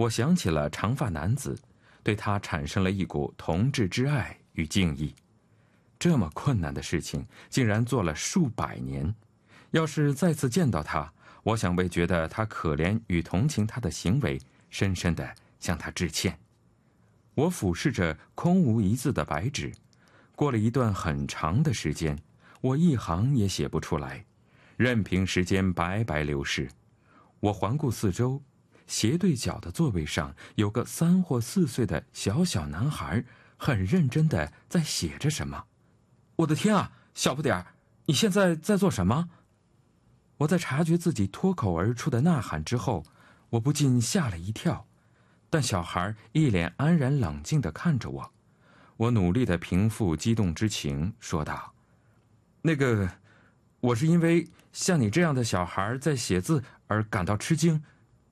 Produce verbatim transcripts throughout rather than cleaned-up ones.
我想起了长发男子，对他产生了一股同志之爱与敬意。这么困难的事情竟然做了数百年，要是再次见到他，我想为觉得他可怜与同情他的行为，深深地向他致歉。我俯视着空无一字的白纸，过了一段很长的时间，我一行也写不出来，任凭时间白白流逝。我环顾四周，斜对角的座位上有个三或四岁的小小男孩，很认真地在写着什么。我的天啊，小不点儿，你现在在做什么？我在察觉自己脱口而出的呐喊之后，我不禁吓了一跳，但小孩一脸安然冷静地看着我。我努力地平复激动之情，说道：那个，我是因为像你这样的小孩在写字而感到吃惊。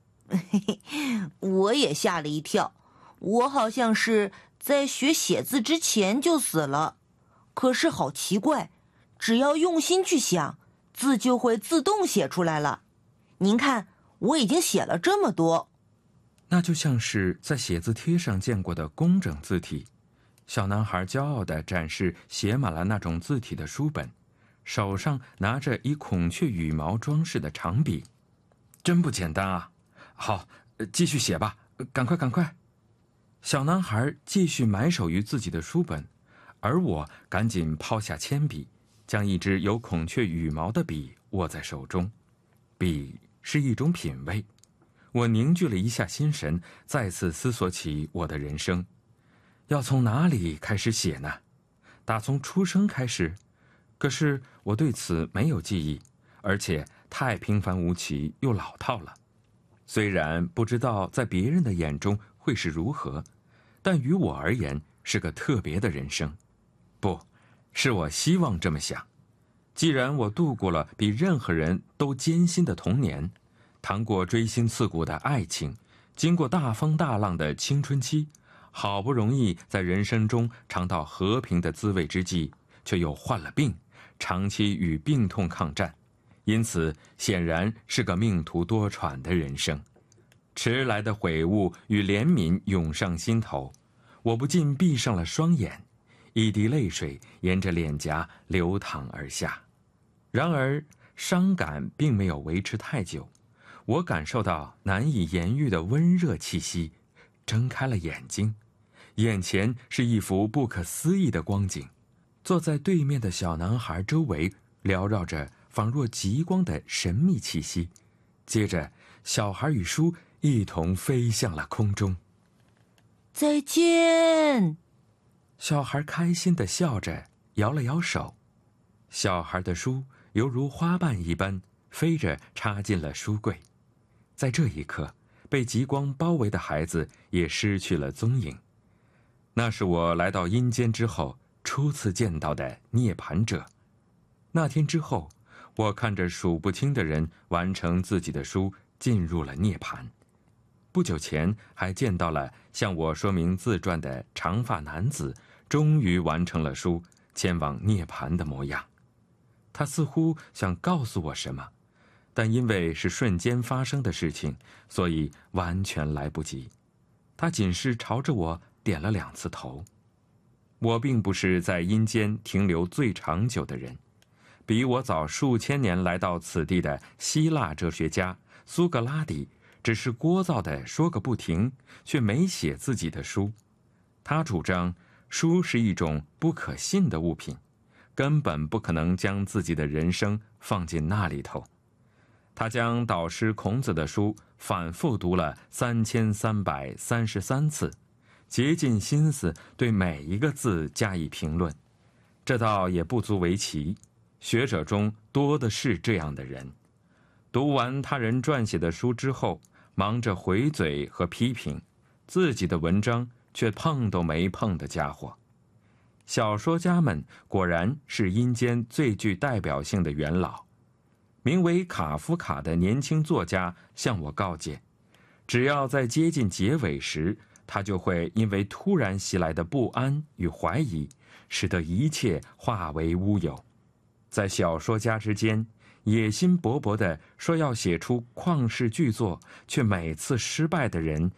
我也吓了一跳，我好像是在学写字之前就死了。可是好奇怪，只要用心去想，字就会自动写出来了。您看，我已经写了这么多。 那就像是在写字贴上见过的工整字体。小男孩骄傲地展示写满了那种字体的书本，手上拿着以孔雀羽毛装饰的长笔。真不简单啊！好，继续写吧，赶快赶快。小男孩继续埋首于自己的书本，而我赶紧抛下铅笔，将一支有孔雀羽毛的笔握在手中。笔是一种品味。我凝聚了一下心神，再次思索起我的人生。要从哪里开始写呢？打从出生开始？可是我对此没有记忆，而且太平凡无奇又老套了。虽然不知道在别人的眼中会是如何，但于我而言是个特别的人生。不，是我希望这么想。既然我度过了比任何人都艰辛的童年，谈过锥心刺骨的爱情，经过大风大浪的青春期，好不容易在人生中尝到和平的滋味之际，却又患了病，长期与病痛抗战，因此显然是个命途多舛的人生。迟来的悔悟与怜悯涌上心头，我不禁闭上了双眼，一滴泪水沿着脸颊流淌而下。然而伤感并没有维持太久，我感受到难以言喻的温热气息，睁开了眼睛，眼前是一幅不可思议的光景。坐在对面的小男孩周围缭绕着仿若极光的神秘气息，接着小孩与书一同飞向了空中。 再见！ 小孩开心地笑着，摇了摇手。小孩的书犹如花瓣一般飞着插进了书柜。在这一刻，被极光包围的孩子也失去了踪影。那是我来到阴间之后初次见到的涅槃者。那天之后，我看着数不清的人完成自己的书，进入了涅槃。不久前还见到了向我说明自传的长发男子，终于完成了书，前往涅槃的模样。他似乎想告诉我什么，但因为是瞬间发生的事情，所以完全来不及。他仅是朝着我点了两次头。我并不是在阴间停留最长久的人，比我早数千年来到此地的希腊哲学家苏格拉底，只是聒噪地说个不停，却没写自己的书。他主张书是一种不可信的物品，根本不可能将自己的人生放进那里头。他将导师孔子的书反复读了三千三百三十三次，竭尽心思对每一个字加以评论。这倒也不足为奇，学者中多的是这样的人。读完他人撰写的书之后，忙着回嘴和批评，自己的文章却碰都没碰的家伙。小说家们果然是阴间最具代表性的元老。名为卡夫卡的年轻作家向我告诫，只要在接近结尾时，他就会因为突然袭来的不安与怀疑，使得一切化为乌有。在小说家之间，野心勃勃地说要写出旷世巨作，却每次失败的人